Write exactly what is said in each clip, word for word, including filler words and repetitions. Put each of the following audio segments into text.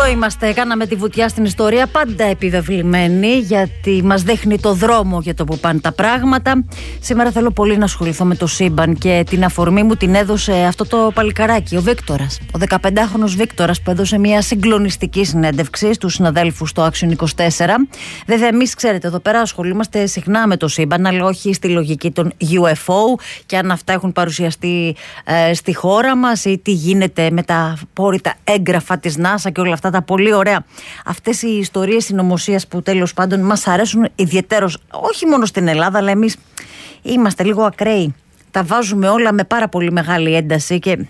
Εδώ είμαστε, κάναμε τη βουτιά στην ιστορία, πάντα επιβεβλημένη, γιατί μας δείχνει το δρόμο για το που πάνε τα πράγματα. Σήμερα θέλω πολύ να ασχοληθώ με το σύμπαν και την αφορμή μου την έδωσε αυτό το παλικαράκι, ο Βίκτορας. Ο δεκαπεντάχρονος Βίκτορας που έδωσε μια συγκλονιστική συνέντευξη στους συναδέλφους στο Action είκοσι τέσσερα. Βέβαια, εμείς ξέρετε, εδώ πέρα ασχολούμαστε συχνά με το σύμπαν, αλλά όχι στη λογική των γιου εφ ο και αν αυτά έχουν παρουσιαστεί ε, στη χώρα μας ή τι γίνεται με τα απόρριτα έγγραφα της NASA και όλα αυτά τα πολύ ωραία. Αυτές οι ιστορίες συνωμοσίας που τέλος πάντων μας αρέσουν ιδιαιτέρως, όχι μόνο στην Ελλάδα, αλλά εμείς είμαστε λίγο ακραίοι. Τα βάζουμε όλα με πάρα πολύ μεγάλη ένταση και...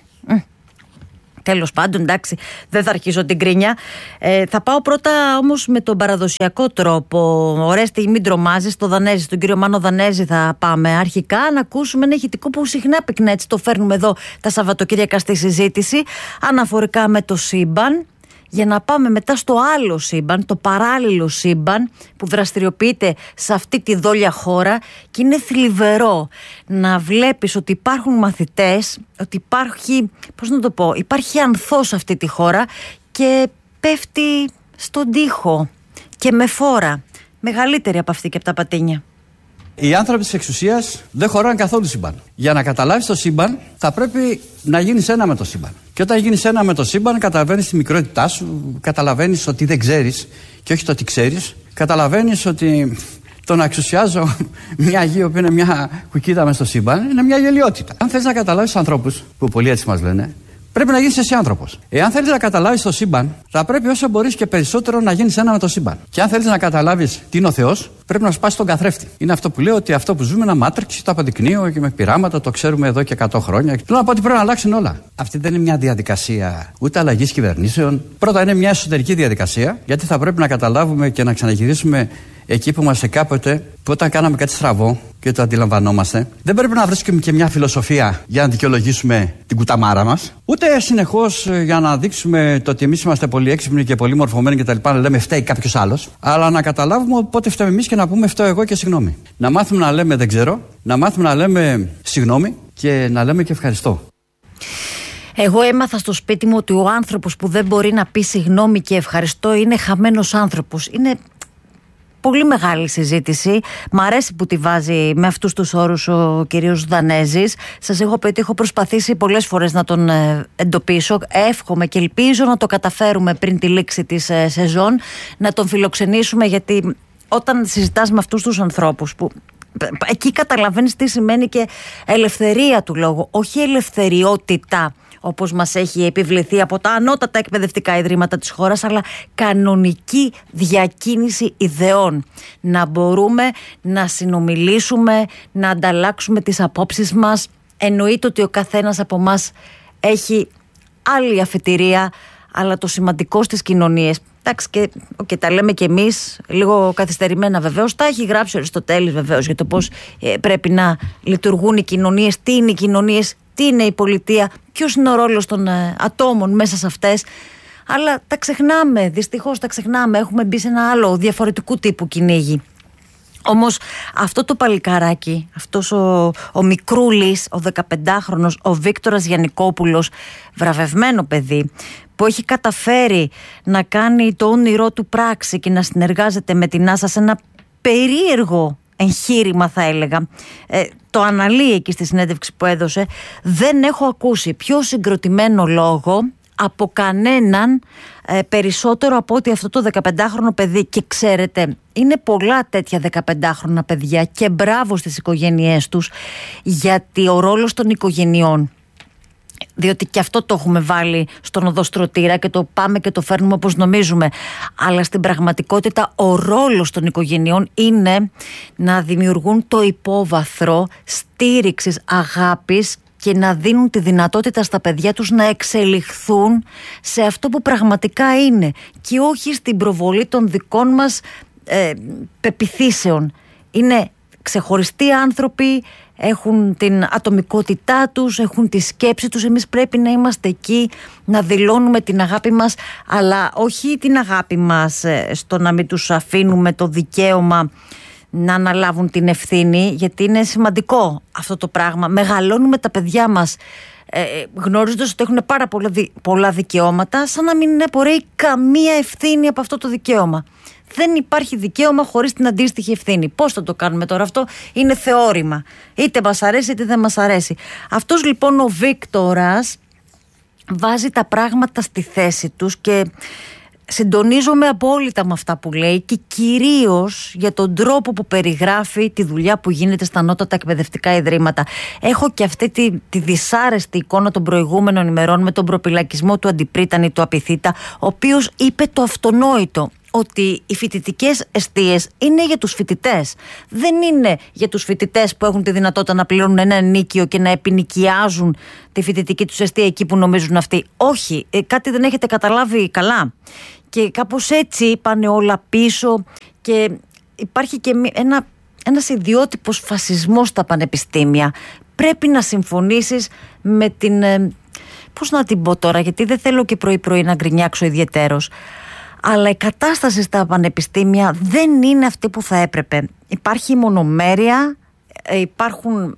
Τέλος πάντων, εντάξει, δεν θα αρχίσω την κρίνια. Ε, θα πάω πρώτα όμως με τον παραδοσιακό τρόπο. Ορέστη, μην τρομάζεις, το Δανέζι, τον κύριο Μάνο Δανέζι θα πάμε αρχικά να ακούσουμε ένα ηχητικό που συχνά πυκνά, έτσι το φέρνουμε εδώ τα Σαββατοκύριακα στη συζήτηση, αναφορικά με το σύμπαν. Για να πάμε μετά στο άλλο σύμπαν, το παράλληλο σύμπαν που δραστηριοποιείται σε αυτή τη δόλια χώρα και είναι θλιβερό να βλέπεις ότι υπάρχουν μαθητές, ότι υπάρχει, πώς να το πω, υπάρχει ανθός σε αυτή τη χώρα και πέφτει στον τοίχο και με φόρα, μεγαλύτερη από αυτή και από τα πατίνια. Οι άνθρωποι της εξουσίας δεν χωράνε καθόλου σύμπαν. Για να καταλάβεις το σύμπαν, θα πρέπει να γίνεις ένα με το σύμπαν. Και όταν γίνεις ένα με το σύμπαν, καταλαβαίνεις τη μικρότητά σου, καταλαβαίνεις ότι δεν ξέρεις και όχι το ότι ξέρεις. Καταλαβαίνεις ότι το να εξουσιάζω μια γη που είναι μια κουκίδα μες στο σύμπαν είναι μια γελιότητα. Αν θες να καταλάβεις ανθρώπους, που πολλοί έτσι μας λένε, πρέπει να γίνεις εσύ άνθρωπος. Εάν θέλεις να καταλάβεις το σύμπαν, θα πρέπει όσο μπορείς και περισσότερο να γίνεις ένα με το σύμπαν. Και αν θέλεις να καταλάβεις τι είναι ο Θεός, πρέπει να σπάσεις τον καθρέφτη. Είναι αυτό που λέω, ότι αυτό που ζούμε είναι μάτριξ, το αποδεικνύω και με πειράματα, το ξέρουμε εδώ και εκατό χρόνια. Θέλω να πω ότι πρέπει να αλλάξουν όλα. Αυτή δεν είναι μια διαδικασία ούτε αλλαγής κυβερνήσεων. Πρώτα είναι μια εσωτερική διαδικασία, γιατί θα πρέπει να καταλάβουμε και να ξαναγυρίσουμε εκεί που είμαστε κάποτε, που όταν κάναμε κάτι στραβό και το αντιλαμβανόμαστε, δεν πρέπει να βρίσκουμε και μια φιλοσοφία για να δικαιολογήσουμε την κουταμάρα μας, ούτε συνεχώς για να δείξουμε το ότι εμείς είμαστε πολύ έξυπνοι και πολύ μορφωμένοι κτλ. Να λέμε φταίει κάποιος άλλος, αλλά να καταλάβουμε πότε φταίμε εμείς και να πούμε φταίω εγώ και συγγνώμη. Να μάθουμε να λέμε δεν ξέρω, να μάθουμε να λέμε συγγνώμη και να λέμε και ευχαριστώ. Εγώ έμαθα στο σπίτι μου ότι ο άνθρωπος που δεν μπορεί να πει συγγνώμη και ευχαριστώ είναι χαμένος άνθρωπος. Είναι πολύ μεγάλη συζήτηση. Μ' αρέσει που τη βάζει με αυτούς τους όρους ο κυρίος Δανέζης. Σας έχω πει ότι έχω προσπαθήσει πολλές φορές να τον εντοπίσω. Εύχομαι και ελπίζω να το καταφέρουμε πριν τη λήξη της σεζόν, να τον φιλοξενήσουμε, γιατί όταν συζητάς με αυτούς τους ανθρώπους που... εκεί καταλαβαίνεις τι σημαίνει και ελευθερία του λόγου, όχι ελευθεριότητα όπως μας έχει επιβληθεί από τα ανώτατα εκπαιδευτικά ιδρύματα της χώρας, αλλά κανονική διακίνηση ιδεών. Να μπορούμε να συνομιλήσουμε, να ανταλλάξουμε τις απόψεις μας. Εννοείται ότι ο καθένας από μας έχει άλλη αφετηρία, αλλά το σημαντικό στις κοινωνίες, εντάξει, και okay, τα λέμε και εμείς λίγο καθυστερημένα βεβαίως, τα έχει γράψει ο Αριστοτέλης βεβαίως για το πώς ε, πρέπει να λειτουργούν οι κοινωνίες, τι είναι οι κοινωνίες, τι είναι η πολιτεία, ποιος είναι ο ρόλος των ε, ατόμων μέσα σε αυτές. Αλλά τα ξεχνάμε, δυστυχώς τα ξεχνάμε, έχουμε μπει σε ένα άλλο διαφορετικού τύπου κυνήγι. Όμως αυτό το παλικαράκι, αυτός ο, ο μικρούλης, ο δεκαπεντάχρονος, ο Βίκτορας Γιαννικόπουλος, βραβευμένο παιδί, που έχει καταφέρει να κάνει το όνειρό του πράξη και να συνεργάζεται με την NASA σε ένα περίεργο εγχείρημα, θα έλεγα. Ε, το αναλύει εκεί στη συνέντευξη που έδωσε. Δεν έχω ακούσει πιο συγκροτημένο λόγο από κανέναν ε, περισσότερο από ότι αυτό το δεκαπεντάχρονο παιδί. Και ξέρετε, είναι πολλά τέτοια δεκαπεντάχρονα παιδιά και μπράβο στις οικογένειές τους, γιατί ο ρόλος των οικογενειών, διότι και αυτό το έχουμε βάλει στον οδοστρωτήρα και το πάμε και το φέρνουμε όπως νομίζουμε, αλλά στην πραγματικότητα ο ρόλος των οικογενειών είναι να δημιουργούν το υπόβαθρο στήριξης, αγάπης και να δίνουν τη δυνατότητα στα παιδιά τους να εξελιχθούν σε αυτό που πραγματικά είναι και όχι στην προβολή των δικών μας ε, πεποιθήσεων. Είναι ξεχωριστοί άνθρωποι, έχουν την ατομικότητά τους, έχουν τη σκέψη τους. Εμείς πρέπει να είμαστε εκεί, να δηλώνουμε την αγάπη μας, αλλά όχι την αγάπη μας στο να μην τους αφήνουμε το δικαίωμα να αναλάβουν την ευθύνη, γιατί είναι σημαντικό αυτό το πράγμα. Μεγαλώνουμε τα παιδιά μας ε, γνωρίζοντας ότι έχουν πάρα πολλά, πολλά δικαιώματα, σαν να μην απορρέει καμία ευθύνη από αυτό το δικαίωμα. Δεν υπάρχει δικαίωμα χωρίς την αντίστοιχη ευθύνη. Πώς θα το κάνουμε τώρα αυτό? Είναι θεώρημα. Είτε μας αρέσει είτε δεν μας αρέσει. Αυτός λοιπόν ο Βίκτορας βάζει τα πράγματα στη θέση τους και συντονίζομαι απόλυτα με αυτά που λέει και κυρίως για τον τρόπο που περιγράφει τη δουλειά που γίνεται στα ανώτατα εκπαιδευτικά ιδρύματα. Έχω και αυτή τη, τη δυσάρεστη εικόνα των προηγούμενων ημερών με τον προπυλακισμό του Αντιπρίτανη, του Απιθύτα, ο οποίος είπε το αυτονόητο, ότι οι φοιτητικές εστίες είναι για τους φοιτητές. Δεν είναι για τους φοιτητές που έχουν τη δυνατότητα να πληρώνουν ένα ενίκιο και να επινοικιάζουν τη φοιτητική τους εστία εκεί που νομίζουν αυτοί. Όχι, ε, κάτι δεν έχετε καταλάβει καλά. Και κάπως έτσι πάνε όλα πίσω και υπάρχει και ένα, ένας ιδιότυπος φασισμός στα πανεπιστήμια. Πρέπει να συμφωνήσεις με την... Ε, πώς να την πω τώρα, γιατί δεν θέλω και πρωί-πρωί να γκρινιάξω ιδιαιτέρως. Αλλά η κατάσταση στα πανεπιστήμια δεν είναι αυτή που θα έπρεπε. Υπάρχει μονομέρεια, υπάρχουν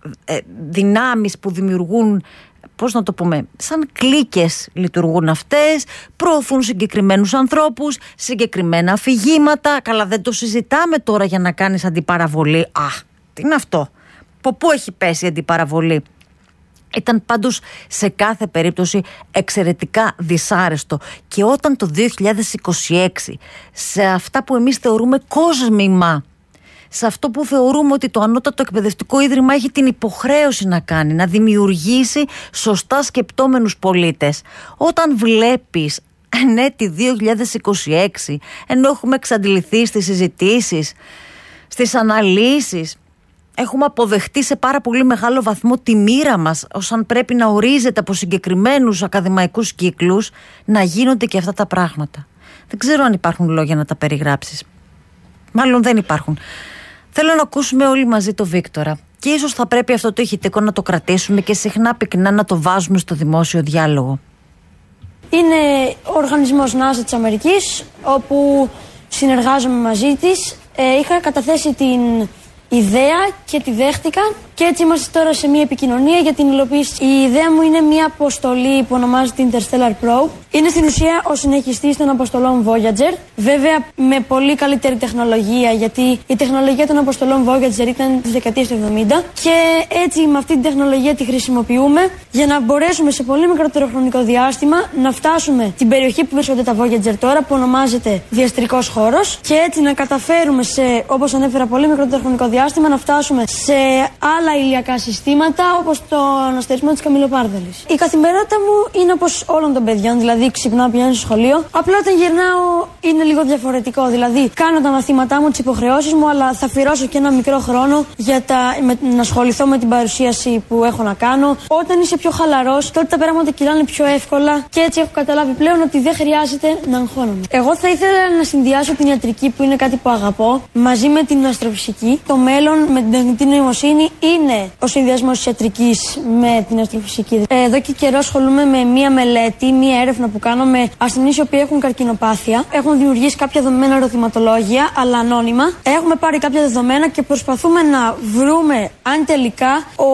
δυνάμεις που δημιουργούν, πώς να το πούμε, σαν κλίκες λειτουργούν αυτές, προωθούν συγκεκριμένους ανθρώπους, συγκεκριμένα αφηγήματα. Καλά, δεν το συζητάμε τώρα για να κάνεις αντιπαραβολή. Α, τι είναι αυτό? Από πού έχει πέσει η αντιπαραβολή? Ήταν πάντως σε κάθε περίπτωση εξαιρετικά δυσάρεστο. Και όταν το δύο χιλιάδες είκοσι έξι σε αυτά που εμείς θεωρούμε κόσμημα, σε αυτό που θεωρούμε ότι το ανώτατο εκπαιδευτικό ίδρυμα έχει την υποχρέωση να κάνει, να δημιουργήσει σωστά σκεπτόμενους πολίτες, όταν βλέπεις εν έτη δύο χιλιάδες είκοσι έξι, ενώ έχουμε εξαντληθεί στις συζητήσεις, στις αναλύσεις, έχουμε αποδεχτεί σε πάρα πολύ μεγάλο βαθμό τη μοίρα μας, όσαν πρέπει να ορίζεται από συγκεκριμένους ακαδημαϊκούς κύκλους, να γίνονται και αυτά τα πράγματα. Δεν ξέρω αν υπάρχουν λόγια να τα περιγράψεις. Μάλλον δεν υπάρχουν. Θέλω να ακούσουμε όλοι μαζί το Βίκτορα. Και ίσως θα πρέπει αυτό το ηχητικό να το κρατήσουμε και συχνά πυκνά να το βάζουμε στο δημόσιο διάλογο. Είναι ο οργανισμός νάσα της Αμερικής, όπου συνεργάζομαι μαζί της. Ε, είχα καταθέσει την ιδέα και τη δέχτηκα και έτσι είμαστε τώρα σε μια επικοινωνία για την υλοποίηση. Η ιδέα μου είναι μια αποστολή που ονομάζεται Interstellar Probe. Είναι στην ουσία ο συνεχιστής των αποστολών Voyager. Βέβαια με πολύ καλύτερη τεχνολογία, γιατί η τεχνολογία των αποστολών Voyager ήταν τις δεκαετίες του εβδομήντα και έτσι με αυτή την τεχνολογία τη χρησιμοποιούμε για να μπορέσουμε σε πολύ μικρότερο χρονικό διάστημα να φτάσουμε την περιοχή που βρίσκονται τα Voyager τώρα, που ονομάζεται διαστρικός χώρος, και έτσι να καταφέρουμε σε, όπως ανέφερα, πολύ μικρότερο χρονικό διάστημα να φτάσουμε σε άλλα ηλιακά συστήματα, όπως το αναστερισμό της Καμιλοπάρδαλης. Η καθημερινότητα μου είναι όπως όλων των παιδιών, δηλαδή ξυπνάω, πηγαίνω στο σχολείο. Απλά όταν γυρνάω είναι λίγο διαφορετικό. Δηλαδή κάνω τα μαθήματά μου, τις υποχρεώσεις μου, αλλά θα αφιερώσω και ένα μικρό χρόνο για τα, με, να ασχοληθώ με την παρουσίαση που έχω να κάνω. Όταν είσαι πιο χαλαρός, τότε τα πράγματα κυλάνε πιο εύκολα και έτσι έχω καταλάβει πλέον ότι δεν χρειάζεται να αγχώνομαι. Εγώ θα ήθελα να συνδυάσω την ιατρική, που είναι κάτι που αγαπώ, μαζί με την αστροφυσική. Το μέλλον με την τεχνητή νοημοσύνη είναι ο συνδυασμός της ιατρικής με την αστροφυσική. Εδώ και καιρό ασχολούμαι με μία μελέτη, μία έρευνα που κάνω με ασθενείς οι οποίοι έχουν καρκινοπάθεια. Έχουν δημιουργήσει κάποια δεδομένα ερωτηματολόγια, αλλά ανώνυμα. Έχουμε πάρει κάποια δεδομένα και προσπαθούμε να βρούμε αν τελικά ο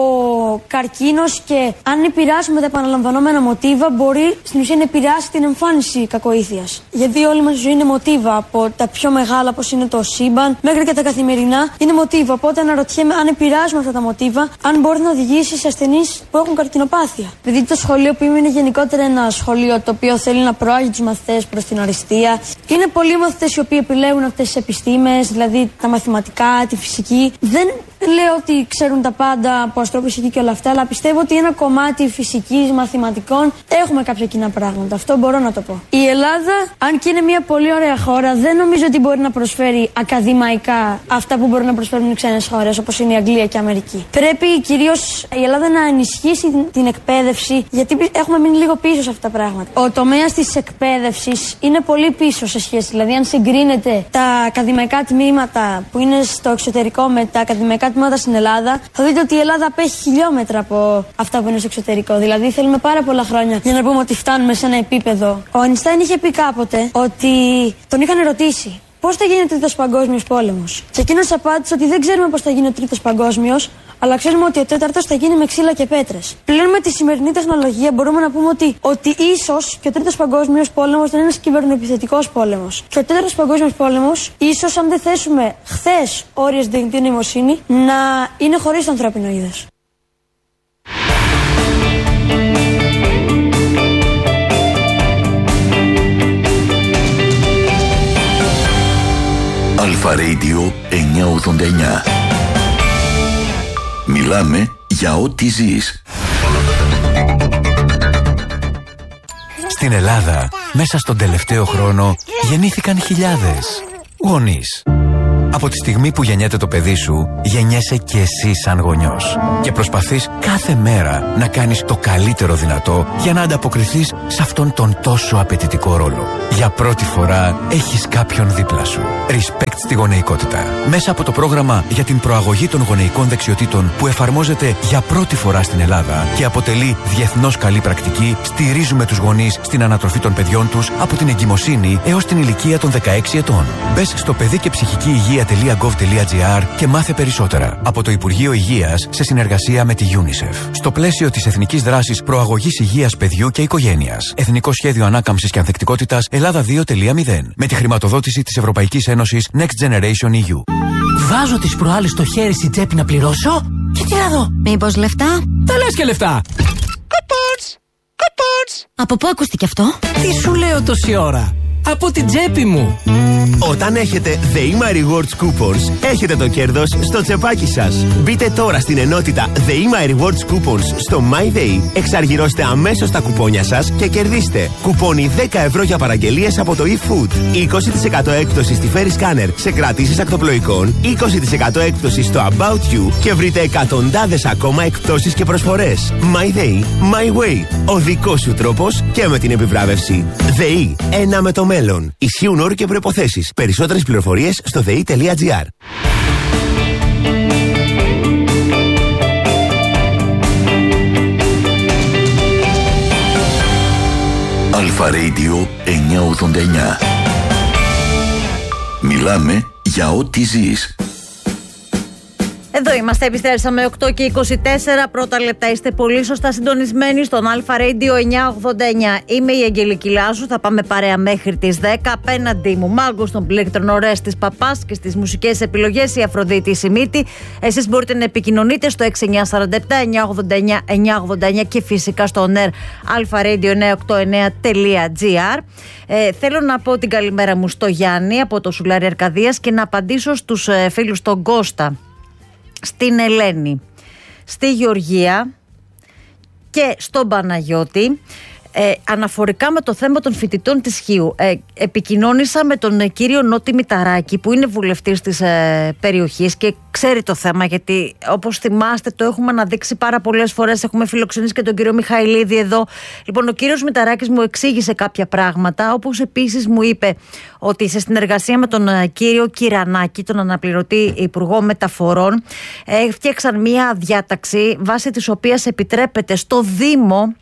καρκίνος και αν επηρεάσουμε τα επαναλαμβανόμενα μοτίβα μπορεί στην ουσία να επηρεάσει την εμφάνιση κακοήθειας. Γιατί όλη μας η ζωή είναι μοτίβα, από τα πιο μεγάλα όπως είναι το σύμπαν μέχρι και τα καθημερινά είναι μοτίβα. Οπότε αναρωτιέμαι αν επηρεάζουμε αυτά τα μοτίβα, αν μπορεί να οδηγήσει σε ασθενείς που έχουν καρκινοπάθεια. Δηλαδή το σχολείο που είμαι είναι γενικότερα ένα σχολείο το οποίο θέλει να προάγει τους μαθητές προς την αριστεία. Είναι πολλοί μαθητές οι οποίοι επιλέγουν αυτές τις επιστήμες, δηλαδή τα μαθηματικά, τη φυσική. Δεν λέω ότι ξέρουν τα πάντα από αστροφυσική και όλα αυτά, αλλά πιστεύω ότι ένα κομμάτι φυσικής, μαθηματικών έχουμε κάποια κοινά πράγματα. Αυτό μπορώ να το πω. Η Ελλάδα, αν και είναι μια πολύ ωραία χώρα, δεν νομίζω ότι μπορεί να προσφέρει ακαδημαϊκά αυτά που μπορούν να προσφέρουν οι ξένες χώρες, όπως είναι η Αγγλία και η Αμερική. Πρέπει κυρίως η Ελλάδα να ενισχύσει την εκπαίδευση, γιατί έχουμε μείνει λίγο πίσω σε αυτά τα πράγματα. Ο τομέας της εκπαίδευσης είναι πολύ πίσω σε σχέση. Δηλαδή, αν συγκρίνετε τα ακαδημαϊκά τμήματα που είναι στο εξωτερικό με τα ακαδημαϊκά τμήματα στην Ελλάδα, θα δείτε ότι η Ελλάδα απέχει χιλιόμετρα από αυτά που είναι στο εξωτερικό. Δηλαδή, θέλουμε πάρα πολλά χρόνια για να πούμε ότι φτάνουμε σε ένα επίπεδο. Ο Αϊνστάιν είχε πει κάποτε ότι τον είχαν ρωτήσει πώς θα γίνει ο Τρίτος Παγκόσμιος Πόλεμος. Και εκείνος απάντησε ότι δεν ξέρουμε πώς θα γίνει ο Τρίτος Παγκόσμιος, αλλά ξέρουμε ότι ο τέταρτος θα γίνει με ξύλα και πέτρες. Πλέον με τη σημερινή τεχνολογία μπορούμε να πούμε ότι, ότι ίσως και ο τρίτος παγκόσμιος πόλεμος ήταν ένας κυβερνοεπιθετικός πόλεμος. Και ο τέταρτος παγκόσμιος πόλεμος, ίσως αν δεν θέσουμε χθες όρια στην τεχνητή νοημοσύνη, να είναι χωρίς το ανθρώπινο είδος. Αλφα Radio εννιακόσια ογδόντα εννιά. Μιλάμε για ό,τι ζεις. Στην Ελλάδα, μέσα στον τελευταίο χρόνο, γεννήθηκαν χιλιάδες γονείς. Από τη στιγμή που γεννιέται το παιδί σου, γεννιέσαι και εσύ σαν γονιός. Και προσπαθείς κάθε μέρα να κάνεις το καλύτερο δυνατό για να ανταποκριθείς σε αυτόν τον τόσο απαιτητικό ρόλο. Για πρώτη φορά έχεις κάποιον δίπλα σου. Respect στη γονεϊκότητα. Μέσα από το πρόγραμμα για την προαγωγή των γονεϊκών δεξιοτήτων που εφαρμόζεται για πρώτη φορά στην Ελλάδα και αποτελεί διεθνώς καλή πρακτική, στηρίζουμε τους γονείς στην ανατροφή των παιδιών τους από την εγκυμοσύνη έως την ηλικία των δεκαέξι ετών. Μπες στο παιδί και ψυχική υγεία .gov.gr και μάθε περισσότερα. Από το Υπουργείο Υγείας σε συνεργασία με τη UNICEF. Στο πλαίσιο της Εθνικής Δράσης Προαγωγής Υγείας Παιδιού και Οικογένειας. Εθνικό Σχέδιο Ανάκαμψης και Ανθεκτικότητας Ελλάδα δύο κόμμα μηδέν. Με τη χρηματοδότηση της Ευρωπαϊκής Ένωσης Next Generation ι γιου. Βάζω τις προάλλες στο χέρι στην τσέπη να πληρώσω και τι να δω. Μήπως λεφτά? Τα λες και λεφτά. Κουπόνς! Κουπόνς! Από πού ακούστηκε αυτό? Τι σου λέω τόση ώρα? Από την τσέπη μου. Όταν έχετε The My Rewards Coupons, έχετε το κέρδος στο τσεπάκι σας. Μπείτε τώρα στην ενότητα The My Rewards Coupons στο MyDay, εξαργυρώστε αμέσως τα κουπόνια σας και κερδίστε κουπόνι δέκα ευρώ για παραγγελίες από το eFood, είκοσι τοις εκατό έκπτωση στη Ferry Scanner σε κρατήσεις ακτοπλοϊκών, είκοσι τοις εκατό έκπτωση στο About You και βρείτε εκατοντάδες ακόμα εκπτώσεις και προσφορές. MyDay, My Way. Ο δικός σου τρόπος και με την επιβράβευση. ΔΕΗ, ένα με το μέλλον. Ισχύουν όροι και προϋποθέσεις. Περισσότερες πληροφορίες στο δε ι.gr. Αλφα Radio εννιακόσια ογδόντα εννιά. Μιλάμε για ό,τι ζεις. Εδώ είμαστε, επιστρέψαμε οκτώ και είκοσι τέσσερα. Πρώτα λεπτά, είστε πολύ σωστά συντονισμένοι στον Αλφα Radio εννιακόσια ογδόντα εννιά. Είμαι η Αγγελική Λάσου, θα πάμε παρέα μέχρι τις δέκα. Απέναντί μου, Μάγκος των Πλήκτρων, Ορέστης Παπάς και στις μουσικές επιλογές η Αφροδίτη Σιμίτη. Εσείς μπορείτε να επικοινωνείτε στο έξι εννιά τέσσερα επτά εννιακόσια ογδόντα εννιά εννιακόσια ογδόντα εννιά και φυσικά στο on air alfaradio εννιακόσια ογδόντα εννιά τελεία τζι άρ. Ε, θέλω να πω την καλημέρα μου στο Γιάννη από το Σουλάρι Αρκαδίας και να απαντήσω στους ε, φίλους τον Κώστα, στην Ελένη, στη Γεωργία και στον Παναγιώτη. Ε, αναφορικά με το θέμα των φοιτητών της Χίου, ε, επικοινώνησα με τον ε, κύριο Νότι Μηταράκη, που είναι βουλευτής της ε, περιοχής και ξέρει το θέμα, γιατί όπως θυμάστε το έχουμε αναδείξει πάρα πολλές φορές. Έχουμε φιλοξενήσει και τον κύριο Μιχαηλίδη εδώ. Λοιπόν, ο κύριος Μηταράκης μου εξήγησε κάποια πράγματα, όπως επίσης μου είπε ότι σε συνεργασία με τον ε, κύριο Κυρανάκη, τον αναπληρωτή Υπουργό Μεταφορών, ε, έφτιαξαν μία διάταξη βάσει της οποίας επιτρέπεται στο Δήμο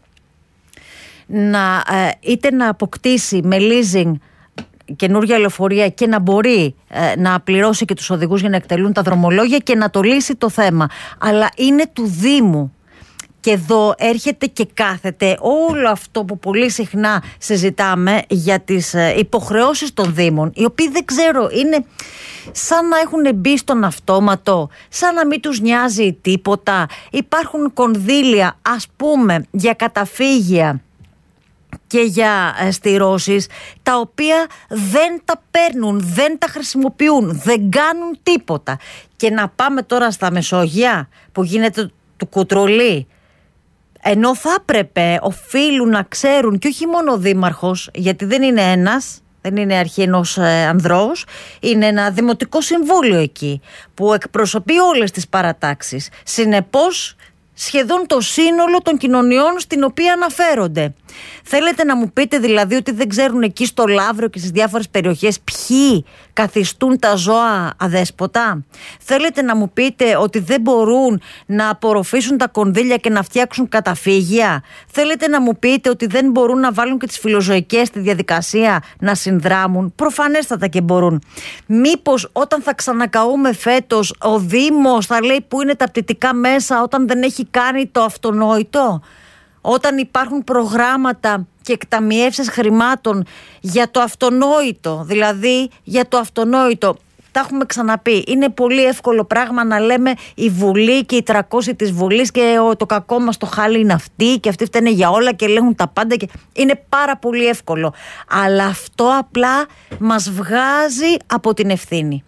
να, ε, είτε να αποκτήσει με leasing καινούργια λεωφορεία και να μπορεί ε, να πληρώσει και τους οδηγούς για να εκτελούν τα δρομολόγια και να το λύσει το θέμα. Αλλά είναι του Δήμου. Και εδώ έρχεται και κάθεται όλο αυτό που πολύ συχνά συζητάμε για τις ε, υποχρεώσεις των Δήμων, οι οποίοι δεν ξέρω, είναι σαν να έχουν μπει στον αυτόματο, σαν να μην τους νοιάζει τίποτα. Υπάρχουν κονδύλια, ας πούμε, για καταφύγια και για ε, στηρώσεις, τα οποία δεν τα παίρνουν, δεν τα χρησιμοποιούν, δεν κάνουν τίποτα. Και να πάμε τώρα στα Μεσόγεια που γίνεται του κουτρολί, ενώ θα έπρεπε, οφείλουν να ξέρουν, και όχι μόνο ο δήμαρχος, γιατί δεν είναι ένας, δεν είναι αρχή ενός ε, ανδρός, είναι ένα δημοτικό συμβούλιο εκεί που εκπροσωπεί όλες τις παρατάξεις. Συνεπώς, σχεδόν το σύνολο των κοινωνιών στην οποία αναφέρονται. Θέλετε να μου πείτε δηλαδή ότι δεν ξέρουν εκεί στο Λαύριο και στις διάφορες περιοχές ποιοι καθιστούν τα ζώα αδέσποτα? Θέλετε να μου πείτε ότι δεν μπορούν να απορροφήσουν τα κονδύλια και να φτιάξουν καταφύγια? Θέλετε να μου πείτε ότι δεν μπορούν να βάλουν και τις φιλοζωικές στη διαδικασία να συνδράμουν? Προφανέστατα και μπορούν. Μήπως όταν θα ξανακαούμε φέτος ο Δήμος θα λέει που είναι τα πτυτικά μέσα όταν δεν έχει κάνει το αυτονόητο? Όταν υπάρχουν προγράμματα και εκταμιεύσεις χρημάτων για το αυτονόητο, δηλαδή για το αυτονόητο. Τα έχουμε ξαναπεί. Είναι πολύ εύκολο πράγμα να λέμε η Βουλή και οι τριακόσιοι της Βουλής και το κακό μας το χάλι είναι αυτοί και αυτοί φταίνε για όλα και ελέγχουν τα πάντα. Και... είναι πάρα πολύ εύκολο. Αλλά αυτό απλά μας βγάζει από την ευθύνη.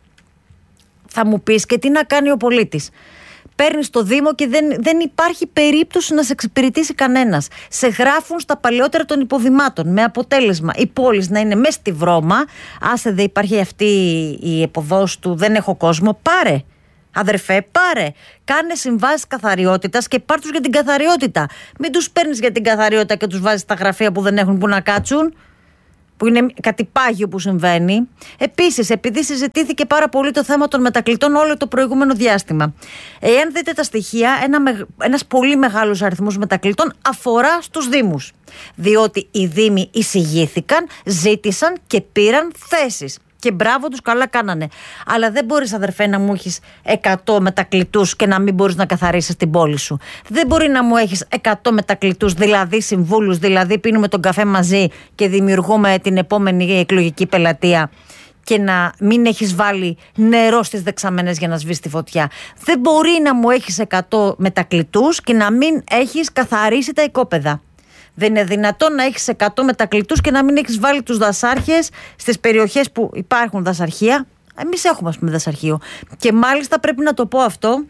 Θα μου πεις και τι να κάνει ο πολίτης? Παίρνει στο Δήμο και δεν, δεν υπάρχει περίπτωση να σε εξυπηρετήσει κανένας. Σε γράφουν στα παλαιότερα των υποδημάτων. Με αποτέλεσμα η πόλη να είναι μέσα στη βρώμα. Άσε δεν υπάρχει αυτή η εποδόση του, δεν έχω κόσμο. Πάρε, αδερφέ, πάρε. Κάνε συμβάσεις καθαριότητας και πάρ' τους για την καθαριότητα. Μην τους παίρνεις για την καθαριότητα και τους βάζεις στα γραφεία που δεν έχουν που να κάτσουν. Που είναι κάτι πάγιο που συμβαίνει. Επίσης, επειδή συζητήθηκε πάρα πολύ το θέμα των μετακλητών όλο το προηγούμενο διάστημα, εάν δείτε τα στοιχεία, ένα, ένας πολύ μεγάλος αριθμός μετακλητών αφορά στους Δήμους. Διότι οι Δήμοι εισηγήθηκαν, ζήτησαν και πήραν θέσεις. Και μπράβο τους, καλά κάνανε. Αλλά δεν μπορείς, αδερφέ, να μου έχεις εκατό μετακλητούς και να μην μπορείς να καθαρίσεις την πόλη σου. Δεν μπορεί να μου έχεις εκατό μετακλητούς, δηλαδή συμβούλους, δηλαδή πίνουμε τον καφέ μαζί και δημιουργούμε την επόμενη εκλογική πελατεία, και να μην έχεις βάλει νερό στις δεξαμενές για να σβήσει τη φωτιά. Δεν μπορεί να μου έχεις εκατό μετακλητούς και να μην έχεις καθαρίσει τα οικόπεδα. Δεν είναι δυνατόν να έχεις εκατό μετακλητούς και να μην έχεις βάλει τους δασάρχες στις περιοχές που υπάρχουν δασαρχεία. Εμείς έχουμε, ας πούμε, δασαρχείο. Και μάλιστα πρέπει να το πω αυτό,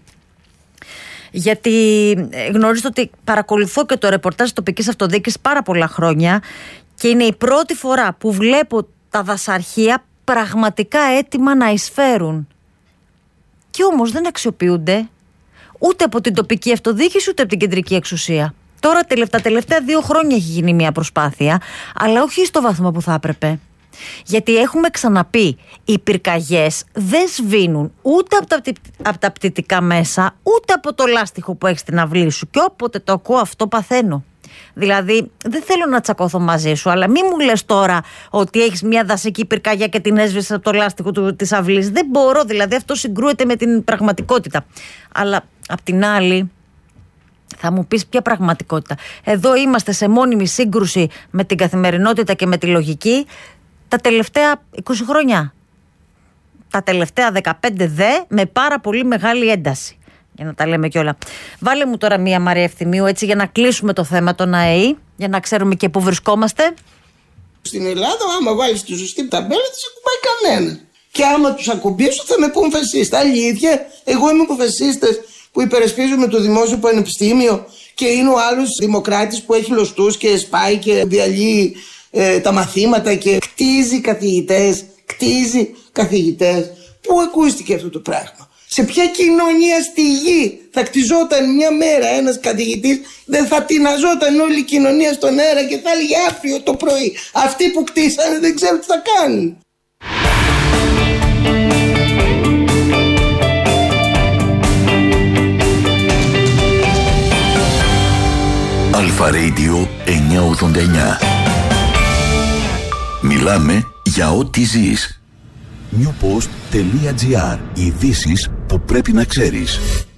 γιατί γνωρίζετε ότι παρακολουθώ και το ρεπορτάζ της τοπικής αυτοδιοίκησης πάρα πολλά χρόνια και είναι η πρώτη φορά που βλέπω τα δασαρχεία πραγματικά έτοιμα να εισφέρουν. Και όμως δεν αξιοποιούνται ούτε από την τοπική αυτοδιοίκηση ούτε από την κεντρική εξουσία. Τώρα τα τελευταία δύο χρόνια έχει γίνει μια προσπάθεια, αλλά όχι στο βαθμό που θα έπρεπε. Γιατί έχουμε ξαναπεί, οι πυρκαγιές δεν σβήνουν ούτε από τα, από τα πτυτικά μέσα, ούτε από το λάστιχο που έχεις στην αυλή σου. Και όποτε το ακούω αυτό παθαίνω. Δηλαδή, δεν θέλω να τσακώθω μαζί σου, αλλά μην μου λες τώρα ότι έχεις μια δασική πυρκαγιά και την έσβησες από το λάστιχο του, της αυλής. Δεν μπορώ, δηλαδή αυτό συγκρούεται με την πραγματικότητα. Αλλά απ' την άλλη, θα μου πεις ποια πραγματικότητα? Εδώ είμαστε σε μόνιμη σύγκρουση με την καθημερινότητα και με τη λογική τα τελευταία είκοσι χρόνια. Τα τελευταία δεκαπέντε δε με πάρα πολύ μεγάλη ένταση. Για να τα λέμε κιόλα. Βάλε μου τώρα μία, Μαρία Ευθυμίου, έτσι, για να κλείσουμε το θέμα των ΑΕΗ, για να ξέρουμε και πού βρισκόμαστε. Στην Ελλάδα, άμα βάλεις τη σωστή ταμπέλα, δεν σε ακουμπάει κανένα. Και άμα τους ακουμπήσω, θα με πούν φασίστα. Αλήθεια, εγώ είμαι από φασίστες που υπερασπίζουμε το δημόσιο πανεπιστήμιο και είναι ο άλλος δημοκράτης που έχει λωστούς και σπάει και διαλύει ε, τα μαθήματα και κτίζει καθηγητές, κτίζει καθηγητές. Πού ακούστηκε αυτό το πράγμα? Σε ποια κοινωνία στη γη θα κτιζόταν μια μέρα ένας καθηγητής, δεν θα τειναζόταν όλη η κοινωνία στον αέρα και θα έλεγε αύριο το πρωί αυτοί που κτίσανε δεν ξέρουν τι θα κάνουν? Αλφα Radio εννιακόσια ογδόντα εννιά. Μιλάμε για ό,τι ζεις. newpost.gr. Ειδήσεις που πρέπει να ξέρεις.